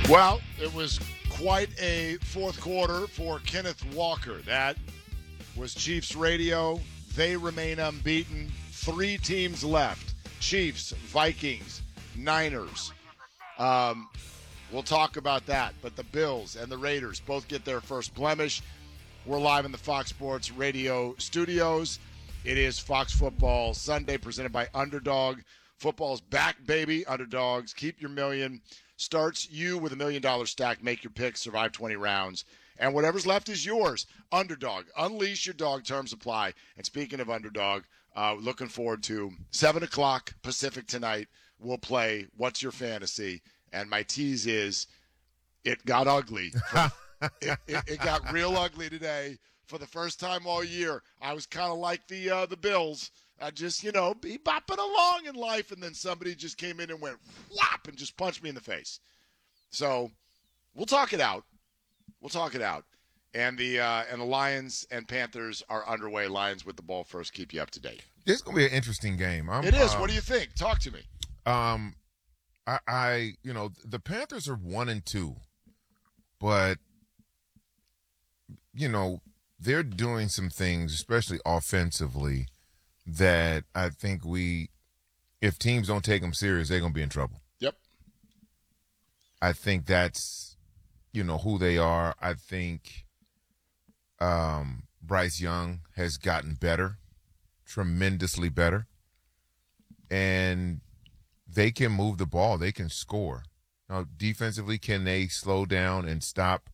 Well, it was quite a fourth quarter for Kenneth Walker. That was Chiefs radio. They remain unbeaten. 3 teams left: Chiefs, Vikings, Niners. We'll talk about that. But the Bills and the Raiders both get their first blemish. We're live in the Fox Sports Radio studios. It is Fox Football Sunday presented by Underdog. Football's back, baby. Underdogs. Keep your million. Starts you with $1 million stack. Make your picks. Survive 20 rounds. And whatever's left is yours. Underdog. Unleash your dog. Terms apply. And speaking of Underdog, looking forward to 7 o'clock Pacific tonight. We'll play What's Your Fantasy? And my tease is it got ugly. It got real ugly today for the first time all year. I was kind of like the Bills. I just, be bopping along in life, and then somebody just came in and went whop and just punched me in the face. So we'll talk it out. And the Lions and Panthers are underway. Lions with the ball first. Keep you up to date. It's going to be an interesting game. It is. What do you think? Talk to me. The Panthers are 1-2, but they're doing some things, especially offensively, that I think if teams don't take them serious, they're going to be in trouble. Yep. I think that's, who they are. I think Bryce Young has gotten better, tremendously better. And they can move the ball. They can score. Now, defensively, can they slow down and stop,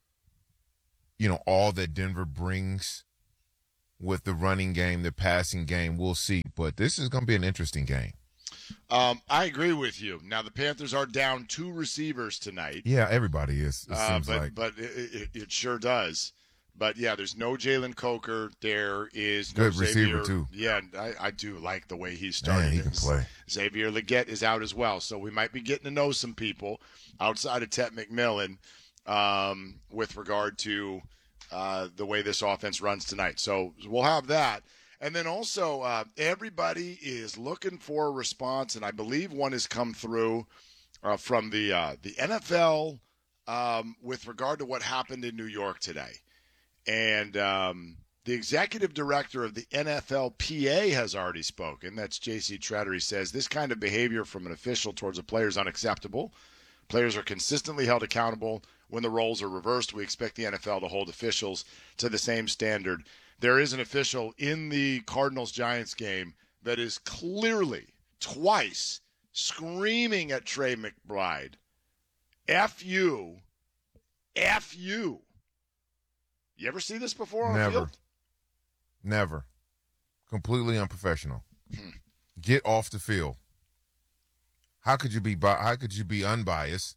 all that Denver brings with the running game, the passing game? We'll see. But this is going to be an interesting game. I agree with you. Now, the Panthers are down 2 receivers tonight. Yeah, everybody is, it seems like. But it sure does. But, yeah, there's no Jalen Coker. There is no good Xavier. receiver, too. Yeah, I do like the way he's started. Man, he can play. Xavier Legette is out as well. So we might be getting to know some people outside of Tet McMillan with regard to the way this offense runs tonight. So we'll have that. And then also everybody is looking for a response, and I believe one has come through from the NFL with regard to what happened in New York today. And the executive director of the NFLPA has already spoken. That's J.C. Tretter. He says, this kind of behavior from an official towards a player is unacceptable. Players are consistently held accountable. When the roles are reversed, we expect the NFL to hold officials to the same standard. There is an official in the Cardinals-Giants game that is clearly twice screaming at Trey McBride, F you, F you. You ever see this before on the field? Never. Completely unprofessional. Get off the field. How could you be unbiased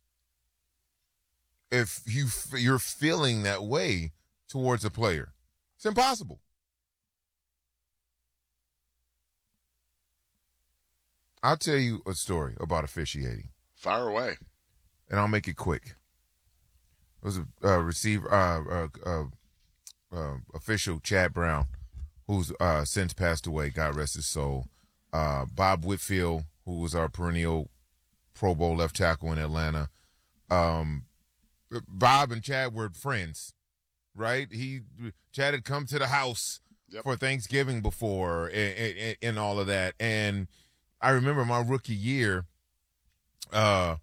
if you're feeling that way towards a player? It's impossible. I'll tell you a story about officiating. Fire away. And I'll make it quick. It was a official, Chad Brown, who's since passed away, God rest his soul. Bob Whitfield, who was our perennial Pro Bowl left tackle in Atlanta. Bob and Chad were friends, right? Chad had come to the house for Thanksgiving before and all of that. And I remember my rookie year, Bob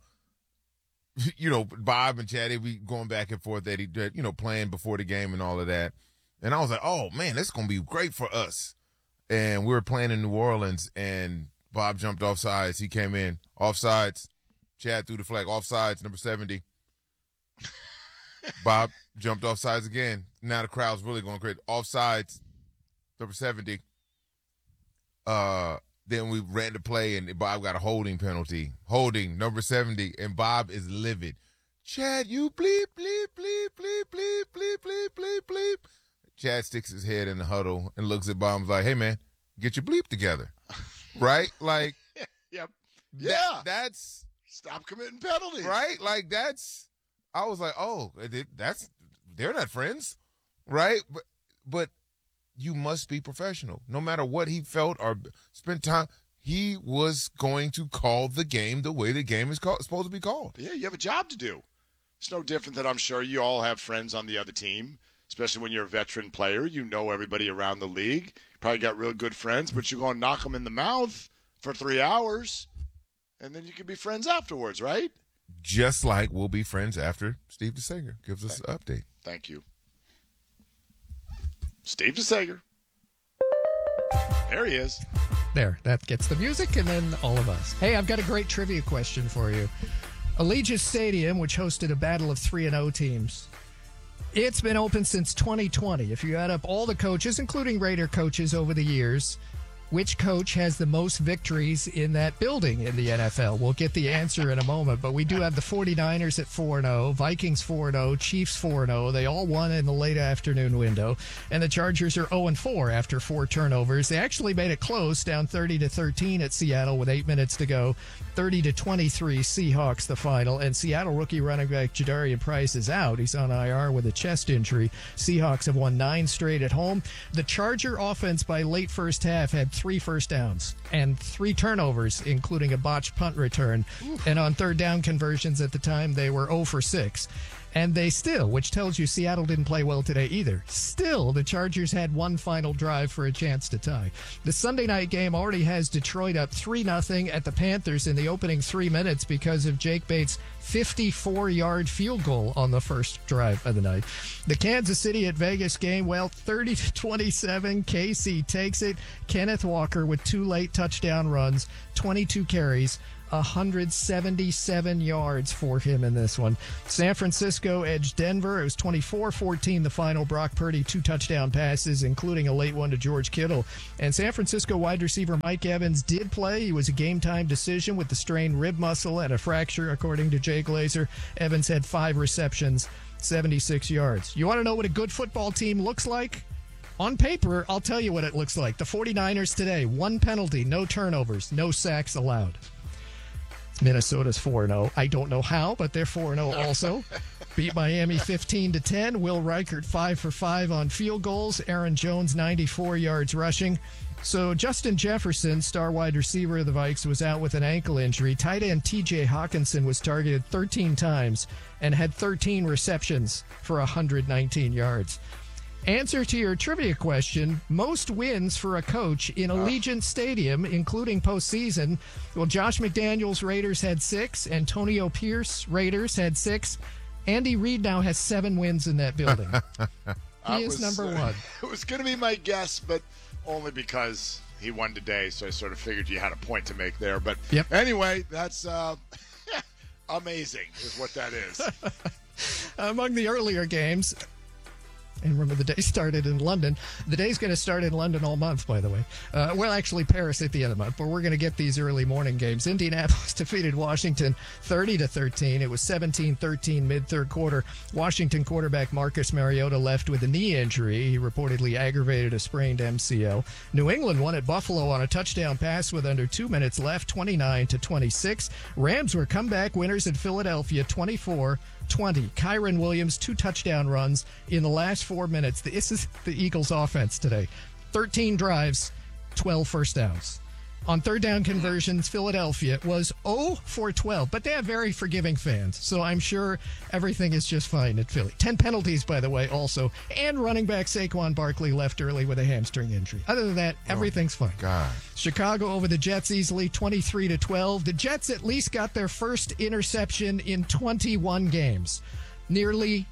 and Chad, they'd be going back and forth, playing before the game and all of that. And I was like, oh, man, this is going to be great for us. And we were playing in New Orleans, and Bob jumped off sides. He came in, offsides. Chad threw the flag, offsides, number 70. Bob jumped off sides again. Now the crowd's really going crazy. Offsides, number 70. Then we ran the play, and Bob got a holding penalty. Holding, number 70, and Bob is livid. Chad, you bleep, bleep, bleep, bleep, bleep, bleep, bleep, bleep, bleep. Chad sticks his head in the huddle and looks at Bob and is like, hey, man, get your bleep together. Right? Like, yep. Yeah. That's. Stop committing penalties. Right? Like, I was like, oh, they're not friends. Right? But you must be professional. No matter what he felt or spent time, he was going to call the game the way the game is supposed to be called. Yeah, you have a job to do. It's no different than I'm sure you all have friends on the other team, especially when you're a veteran player. You know everybody around the league. Probably got real good friends, but you're going to knock them in the mouth for 3 hours, and then you can be friends afterwards, right? Just like we'll be friends after Steve DeSager gives us an update. Thank you. Steve DeSager. There he is. There, that gets the music and then all of us. Hey, I've got a great trivia question for you. Allegiant Stadium, which hosted a battle of 3-0 teams, it's been open since 2020. If you add up all the coaches, including Raider coaches over the years, which coach has the most victories in that building in the NFL? We'll get the answer in a moment, but we do have the 49ers at 4-0, Vikings 4-0, Chiefs 4-0. They all won in the late afternoon window, and the Chargers are 0-4 after 4 turnovers. They actually made it close, down 30-13 at Seattle with 8 minutes to go. 30-23 Seahawks the final, and Seattle rookie running back Jadarian Price is out. He's on IR with a chest injury. Seahawks have won 9 straight at home. The Charger offense by late first half had 3 first downs and 3 turnovers, including a botched punt return. And on third down conversions at the time, they were 0 for 6. And they still, which tells you Seattle didn't play well today either, still the Chargers had one final drive for a chance to tie. The Sunday night game already has Detroit up 3-0 at the Panthers in the opening 3 minutes because of Jake Bates' 54-yard field goal on the first drive of the night. The Kansas City at Vegas game, well, 30-27, KC takes it. Kenneth Walker with 2 late touchdown runs, 22 carries, 177 yards for him in this one. San Francisco edged Denver. It was 24-14 the final. Brock Purdy 2 touchdown passes, including a late one to George Kittle. And San Francisco wide receiver Mike Evans did play. He was a game-time decision with the strained rib muscle and a fracture, according to Jay Glazer. Evans had 5 receptions, 76 yards. You want to know what a good football team looks like? On paper, I'll tell you what it looks like. The 49ers today, 1 penalty, no turnovers, no sacks allowed. Minnesota's 4-0. I don't know how, but they're 4-0 also. Beat Miami 15-10. Will Reichert 5 for 5 on field goals. Aaron Jones 94 yards rushing. So Justin Jefferson, star wide receiver of the Vikes, was out with an ankle injury. Tight end TJ Hawkinson was targeted 13 times and had 13 receptions for 119 yards. Answer to your trivia question, most wins for a coach in Allegiant Stadium, including postseason. Well, Josh McDaniels, Raiders, had 6. Antonio Pierce, Raiders, had 6. Andy Reid now has 7 wins in that building. He is number 1. It was going to be my guess, but only because he won today, so I sort of figured you had a point to make there. But Anyway, that's amazing is what that is. Among the earlier games, and remember, the day started in London. The day's going to start in London all month, by the way. Well, actually, Paris at the end of the month, but we're going to get these early morning games. Indianapolis defeated Washington 30-13. It was 17-13 mid-third quarter. Washington quarterback Marcus Mariota left with a knee injury. He reportedly aggravated a sprained MCL. New England won at Buffalo on a touchdown pass with under 2 minutes left, 29-26. Rams were comeback winners at Philadelphia, 24-20. Kyron Williams, 2 touchdown runs in the last 4 minutes. This is the Eagles' offense today. 13 drives, 12 first downs. On third down conversions, Philadelphia was 0 for 12, but they have very forgiving fans, so I'm sure everything is just fine at Philly. 10 penalties, by the way, also, and running back Saquon Barkley left early with a hamstring injury. Other than that, everything's fine. God. Chicago over the Jets easily, 23-12. The Jets at least got their first interception in 21 games. Nearly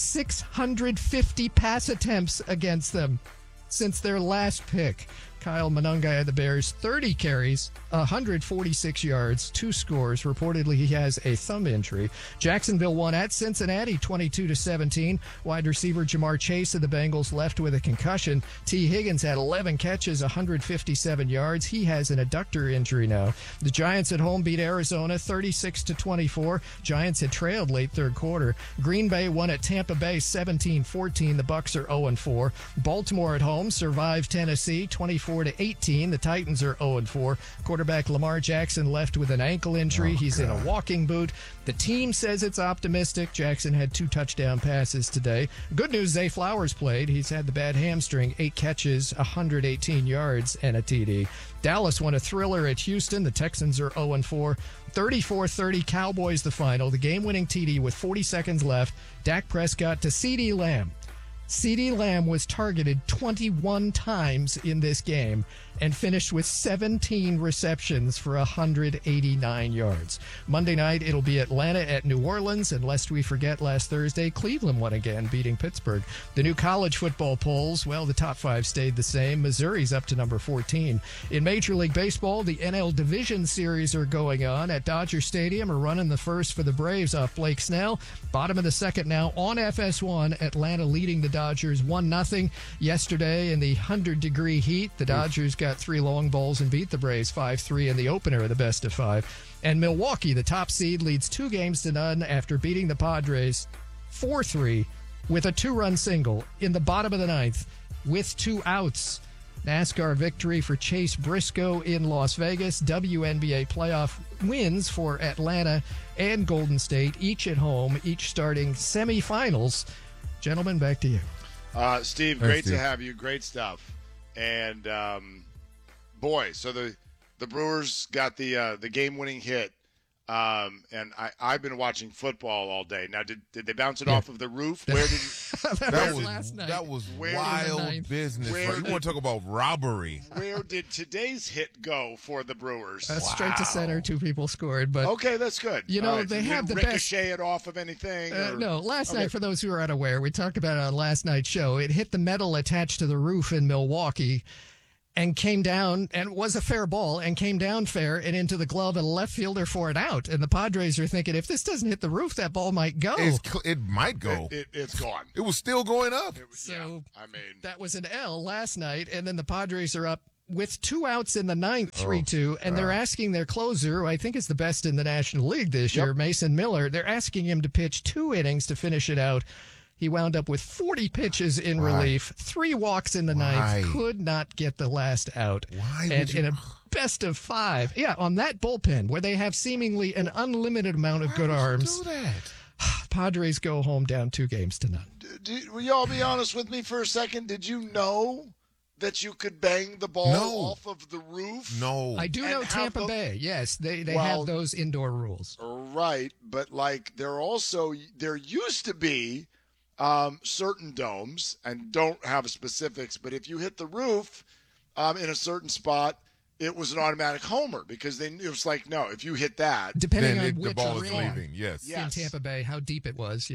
650 pass attempts against them since their last pick. Kyle Monangai of the Bears, 30 carries, 146 yards, 2 scores. Reportedly, he has a thumb injury. Jacksonville won at Cincinnati, 22-17. Wide receiver Jamar Chase of the Bengals left with a concussion. T. Higgins had 11 catches, 157 yards. He has an adductor injury now. The Giants at home beat Arizona, 36-24. Giants had trailed late third quarter. Green Bay won at Tampa Bay, 17-14. The Bucs are 0-4. Baltimore at home survived Tennessee, 24 24-18. The Titans are 0-4. Quarterback Lamar Jackson left with an ankle injury. He's in a walking boot. The team says it's optimistic. Jackson had 2 touchdown passes today. Good news, Zay Flowers played. He's had the bad hamstring, 8 catches, 118 yards, and a TD. Dallas won a thriller at Houston. The Texans are 0-4. 34-30 Cowboys the final. The game-winning TD with 40 seconds left. Dak Prescott to CeeDee Lamb. CeeDee Lamb was targeted 21 times in this game and finished with 17 receptions for 189 yards. Monday night, it'll be Atlanta at New Orleans, and lest we forget, last Thursday, Cleveland won again, beating Pittsburgh. The new college football polls, well, the top 5 stayed the same. Missouri's up to number 14. In Major League Baseball, the NL Division Series are going on at Dodger Stadium. Are running the first for the Braves off Blake Snell. Bottom of the second now on FS1. Atlanta leading the Dodgers 1-0. Yesterday in the 100-degree heat, the Dodgers got 3 long balls and beat the Braves 5-3 in the opener of the best of 5. And Milwaukee, the top seed, leads 2-0 after beating the Padres 4-3 with a 2-run single in the bottom of the 9th with 2 outs. NASCAR victory for Chase Briscoe in Las Vegas. WNBA playoff wins for Atlanta and Golden State, each at home, each starting semifinals. Gentlemen, back to you. Steve, great to have you. Great stuff. And, boy, so the Brewers got the game-winning hit. And I've been watching football all day. Now, did they bounce it off of the roof? Where did that was last night. That was wild business. You want to talk about robbery? Where did today's hit go for the Brewers? Straight to center. 2 people scored. But okay, that's good. You know, they have the best. Ricochet it off of anything? No, last night, for those who are unaware, we talked about it on last night's show. It hit the metal attached to the roof in Milwaukee and came down, and was a fair ball, and came down fair and into the glove of the left fielder for an out. And the Padres are thinking, if this doesn't hit the roof, that ball might go. It might go. It's gone. It was still going up. That was an L last night, and then the Padres are up with 2 outs in the 9th, 3-2, and they're asking their closer, who I think is the best in the National League this year, Mason Miller, they're asking him to pitch 2 innings to finish it out. He wound up with 40 pitches in relief, 3 walks in the 9th, could not get the last out. In a best of 5, on that bullpen where they have seemingly an unlimited amount of good arms, do that? Padres go home down 2-0. Will y'all be honest with me for a second? Did you know that you could bang the ball off of the roof? No. I do know Tampa Bay. Yes, they have those indoor rules. Right, but there used to be certain domes, and don't have specifics, but if you hit the roof in a certain spot, it was an automatic homer because it was like, no, if you hit that, depending on the which ball is leaving. Yes. In Tampa Bay, how deep it was.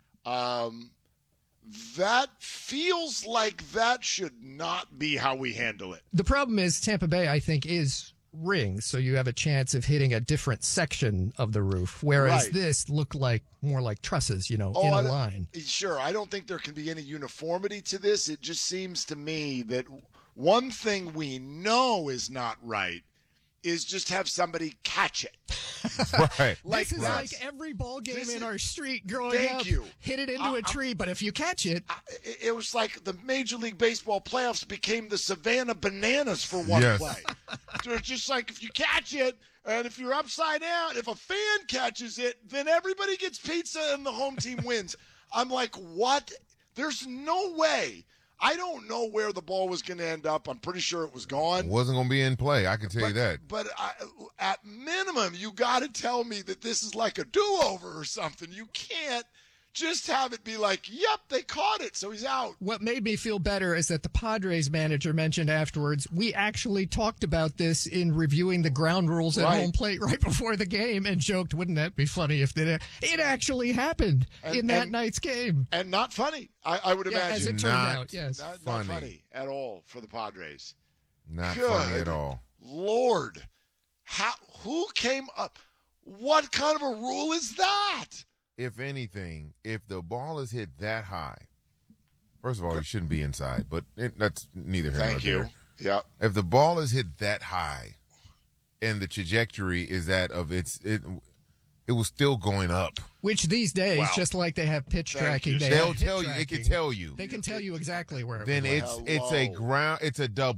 That feels like that should not be how we handle it. The problem is Tampa Bay, I think, is rings, so you have a chance of hitting a different section of the roof, whereas this looked more like trusses, in a line. Sure, I don't think there can be any uniformity to this. It just seems to me that one thing we know is not right is just have somebody catch it. Right. This is like every ball game in our street growing up. Hit it into a tree, but if you catch it. It was like the Major League Baseball playoffs became the Savannah Bananas for one play. They're just like, if you catch it, and if you're upside down, if a fan catches it, then everybody gets pizza and the home team wins. I'm like, what? There's no way. I don't know where the ball was going to end up. I'm pretty sure it was gone. It wasn't going to be in play. I can tell you that. But at minimum, you got to tell me that this is like a do-over or something. You can't just have it be like, yep, they caught it, so he's out. What made me feel better is that the Padres manager mentioned afterwards, we actually talked about this in reviewing the ground rules at home plate right before the game and joked, wouldn't that be funny if it actually happened in that night's game. And not funny, I would imagine. As it turned out, yes. Not funny at all for the Padres. Not funny at all. Lord, who came up? What kind of a rule is that? If anything, if the ball is hit that high, first of all, you shouldn't be inside, but that's neither here nor there. Thank you. Yeah. If the ball is hit that high and the trajectory is that of it was still going up. Which these days, just like they have pitch tracking, they'll tell you. It can tell you. They can tell you exactly where. Then it's a double.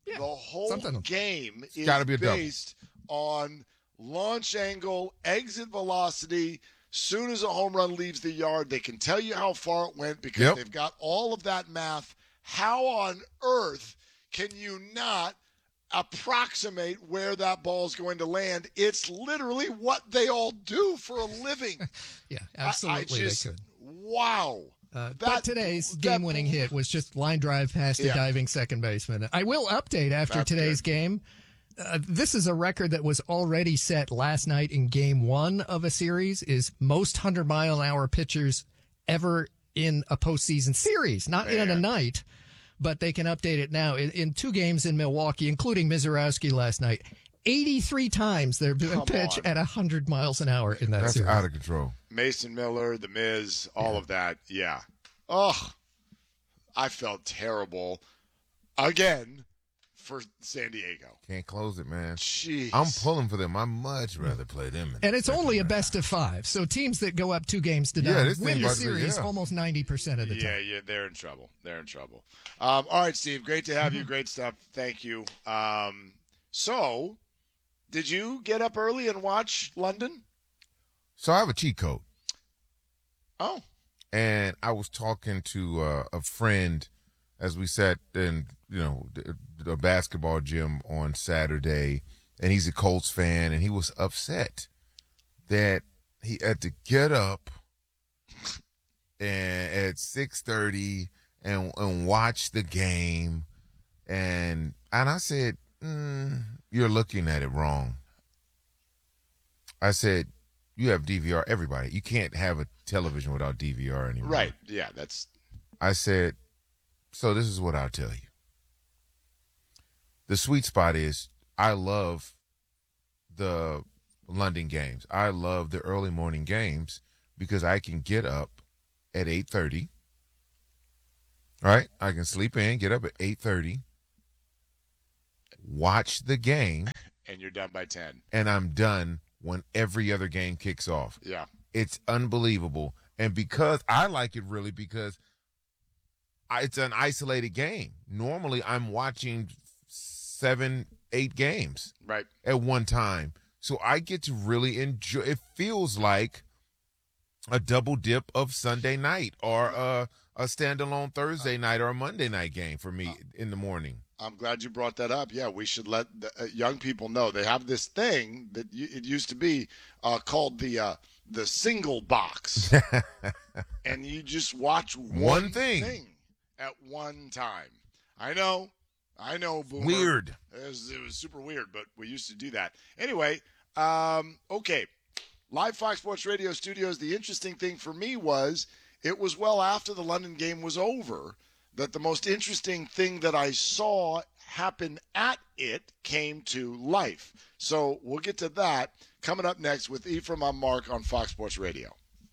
Yeah, the whole something. game is gotta be a double. based on launch angle, exit velocity. Soon as a home run leaves the yard, they can tell you how far it went because Yep. they've got all of that math. How on earth can you not approximate where that ball is going to land? It's literally what they all do for a living. Yeah, absolutely I just, they could. wow. But today's game-winning hit was just line drive past a diving second baseman. I will update after today's game. This is a record that was already set last night in Game 1 of a series, is most 100-mile-an-hour pitchers ever in a postseason series, not in a night, but they can update it now. In 2 games in Milwaukee, including Mizorowski last night, 83 times they're doing pitch at 100 miles an hour in that That's series. out of control. Mason Miller, The Miz, all of that. Yeah. Oh, I felt terrible again for San Diego. Can't close it, man. Jeez. I'm pulling for them. I'd much rather play them. And it's only a best of 5. So teams that go up 2 games to none this win thing the about to be- series almost 90% of the time. Yeah, they're in trouble. All right, Steve, great to have you. Great stuff. Thank you. So, did you get up early and watch London? So I have a cheat code. Oh. And I was talking to a friend as we sat in, the basketball gym on Saturday, and he's a Colts fan, and he was upset that he had to get up at 6:30 and watch the game, and I said, you're looking at it wrong. I said, you have DVR, everybody. You can't have a television without DVR anymore. Right. Yeah, that's. I said, so this is what I'll tell you. The sweet spot is I love the London games. I love the early morning games because I can get up at 8:30. Right? I can sleep in, get up at 8:30, watch the game. And you're done by 10. And I'm done when every other game kicks off. Yeah. It's unbelievable. And because I like it really because it's an isolated game. Normally I'm watching 7-8 games right at one time. So I get to really enjoy. It feels like a double dip of Sunday night or a standalone Thursday night or a Monday night game for me in the morning. I'm glad you brought that up. Yeah, we should let the, young people know. They have this thing that it used to be called the single box. And you just watch one thing at one time. I know, Boomer. Weird. It was super weird, but we used to do that. Anyway, okay. Live Fox Sports Radio studios, the interesting thing for me was it was well after the London game was over that the most interesting thing that I saw happen at it came to life. So we'll get to that coming up next with Ephraim and Mark on Fox Sports Radio.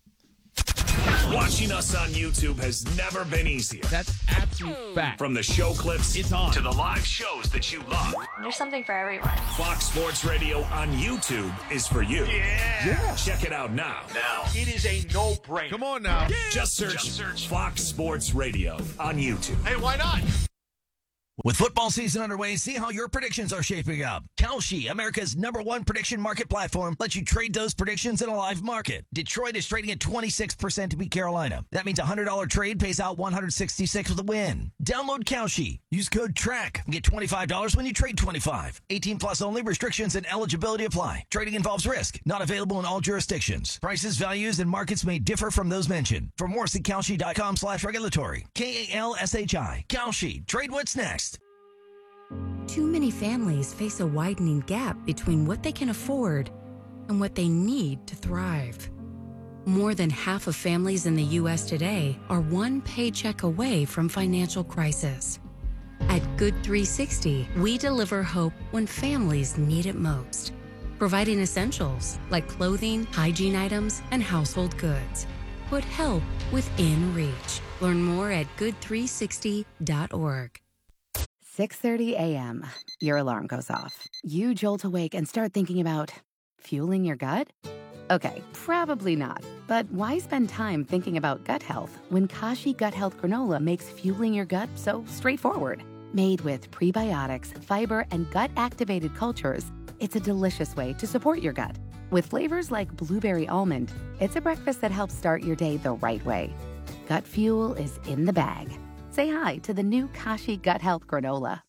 Watching us on YouTube has never been easier. That's absolute fact. From the show clips It's on. to the live shows that you love. There's something for everyone. Fox Sports Radio on YouTube is for you. Yeah. Check it out now. It is a no-brainer. Come on now. Just search Fox Sports Radio on YouTube. Hey, why not? With football season underway, see how your predictions are shaping up. Kalshi, America's #1 prediction market platform, lets you trade those predictions in a live market. Detroit is trading at 26% to beat Carolina. That means a $100 trade pays out $166 with a win. Download Kalshi. Use code TRACK and get $25 when you trade 25. 18 plus only. Restrictions and eligibility apply. Trading involves risk. Not available in all jurisdictions. Prices, values, and markets may differ from those mentioned. For more, see Kalshi.com/regulatory. KALSHI. Kalshi. Trade what's next. Too many families face a widening gap between what they can afford and what they need to thrive. More than half of families in the U.S. today are one paycheck away from financial crisis. At Good 360, we deliver hope when families need it most, providing essentials like clothing, hygiene items, and household goods. Put help within reach. Learn more at good360.org. 6:30 a.m. Your alarm goes off. You jolt awake and start thinking about fueling your gut? Okay, probably not. But why spend time thinking about gut health when Kashi Gut Health Granola makes fueling your gut so straightforward? Made with prebiotics, fiber, and gut-activated cultures, it's a delicious way to support your gut. With flavors like blueberry almond, it's a breakfast that helps start your day the right way. Gut Fuel is in the bag. Say hi to the new Kashi Gut Health Granola.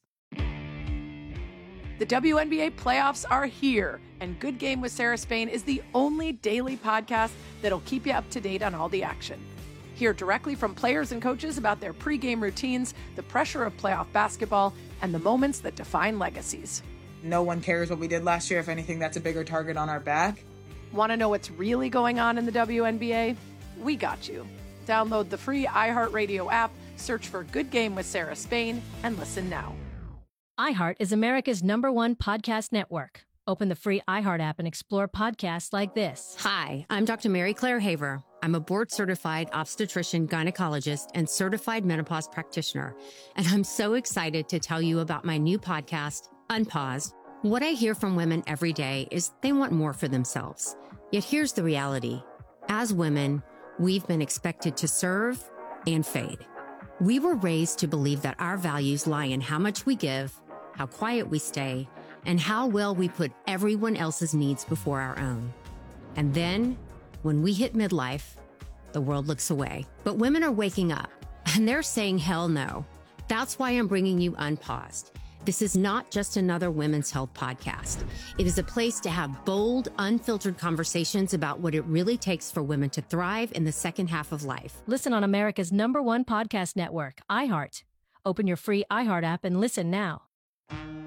The WNBA playoffs are here, and Good Game with Sarah Spain is the only daily podcast that'll keep you up to date on all the action. Hear directly from players and coaches about their pregame routines, the pressure of playoff basketball, and the moments that define legacies. No one cares what we did last year. If anything, that's a bigger target on our back. Want to know what's really going on in the WNBA? We got you. Download the free iHeartRadio app, search for Good Game with Sarah Spain, and listen now. iHeart is America's #1 podcast network. Open the free iHeart app and explore podcasts like this. Hi, I'm Dr. Mary Claire Haver. I'm a board-certified obstetrician, gynecologist, and certified menopause practitioner. And I'm so excited to tell you about my new podcast, Unpaused. What I hear from women every day is they want more for themselves. Yet here's the reality. As women, we've been expected to serve and fade. We were raised to believe that our values lie in how much we give, how quiet we stay, and how well we put everyone else's needs before our own. And then, when we hit midlife, the world looks away. But women are waking up, and they're saying hell no. That's why I'm bringing you Unpaused. This is not just another women's health podcast. It is a place to have bold, unfiltered conversations about what it really takes for women to thrive in the second half of life. Listen on America's #1 podcast network, iHeart. Open your free iHeart app and listen now.